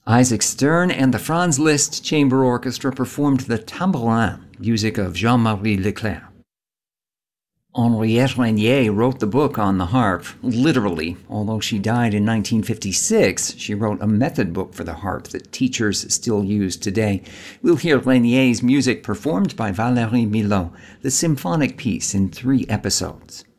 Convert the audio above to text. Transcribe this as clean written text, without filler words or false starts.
Isaac Stern and the Franz Liszt Chamber Orchestra performed the Tambourin, music of Jean-Marie Leclerc. Henriette Régnier wrote the book on the harp. Literally, although she died in 1956, she wrote a method book for the harp that teachers still use today. We'll hear Régnier's music performed by Valérie Milhaud, the symphonic piece in 3 episodes.